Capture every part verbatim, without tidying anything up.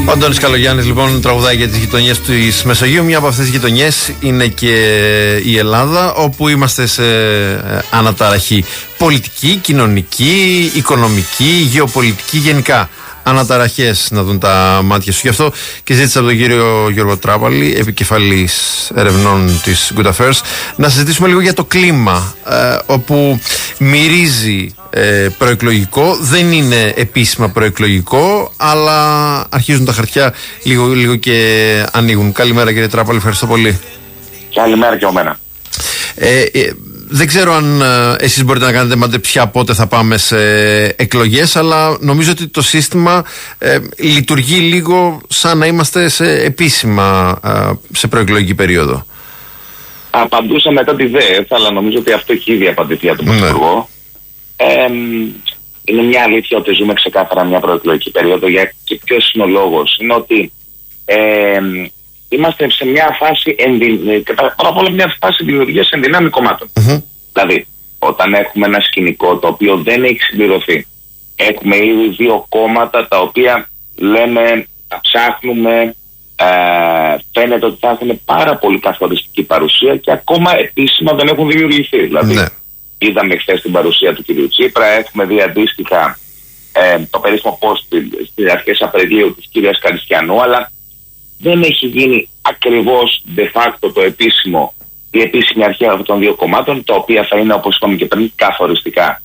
Ο Αντώνης Καλογιάννης λοιπόν τραγουδάει για τις γειτονιές της Μεσογείου. Μια από αυτές τις γειτονιές είναι και η Ελλάδα, όπου είμαστε σε αναταραχή πολιτική, κοινωνική, οικονομική, γεωπολιτική γενικά. Αναταραχές να δουν τα μάτια σου. Γι' αυτό και ζήτησα από τον κύριο Γιώργο Τράπαλη, επικεφαλής ερευνών της Good Affairs, να συζητήσουμε λίγο για το κλίμα, ε, όπου μυρίζει ε, προεκλογικό, δεν είναι επίσημα προεκλογικό, αλλά αρχίζουν τα χαρτιά λίγο, λίγο και ανοίγουν. Καλημέρα κύριε Τράπαλη, ευχαριστώ πολύ. Καλημέρα και ο μένα. Ε, ε, Δεν ξέρω αν ε, εσείς μπορείτε να κάνετε μαντεψιά πότε θα πάμε σε εκλογές, αλλά νομίζω ότι το σύστημα ε, λειτουργεί λίγο σαν να είμαστε σε επίσημα ε, σε προεκλογική περίοδο. Απαντούσα μετά τη ΔΕΕΘ, αλλά νομίζω ότι αυτό έχει ήδη απαντηθεί από τον Πρωθυπουργό. Ναι. Ε, είναι μια αλήθεια ότι ζούμε ξεκάθαρα μια προεκλογική περίοδο. Για και ποιος είναι ο λόγος? Είναι ότι ε, είμαστε σε μια φάση, ενδυ... πρώτα απ' όλα μια φάση δημιουργίας ενδυνάμει κομμάτων. Mm-hmm. Δηλαδή, όταν έχουμε ένα σκηνικό το οποίο δεν έχει συμπληρωθεί, έχουμε ήδη δύο κόμματα τα οποία λέμε, τα ψάχνουμε, ε, φαίνεται ότι θα έχουν πάρα πολύ καθοριστική παρουσία και ακόμα επίσημα δεν έχουν δημιουργηθεί. Δηλαδή, mm-hmm. είδαμε χθες την παρουσία του κ. Τσίπρα, έχουμε δει αντίστοιχα ε, το περίφημο post στις αρχές Απριλίου της κ. Καριστιανού, αλλά δεν έχει γίνει ακριβώς de facto το επίσημο, η επίσημη αρχή αυτών των δύο κομμάτων, τα οποία θα είναι, όπως είπαμε και πριν, καθοριστικά.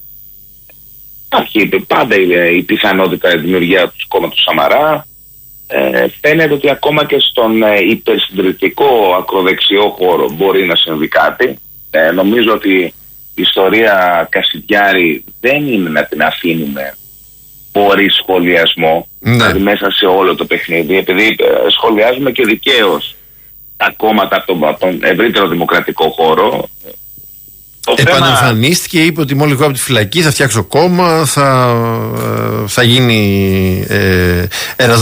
Υπάρχει πάντα η, η πιθανότητα δημιουργία του κόμματος Σαμαρά. Ε, φαίνεται ότι ακόμα και στον ε, υπερσυντηρητικό ακροδεξιό χώρο μπορεί να συμβεί κάτι. Ε, νομίζω ότι η ιστορία Κασιδιάρη δεν είναι να την αφήνουμε χωρίς σχολιασμό, ναι. Δηλαδή μέσα σε όλο το παιχνίδι, επειδή ε, σχολιάζουμε και δικαίως τα κόμματα από τον, τον ευρύτερο δημοκρατικό χώρο. Επανεμφανίστηκε, θέμα... είπε ότι μόλις βγω από τη φυλακή θα φτιάξω κόμμα, θα, θα γίνει ε, ένας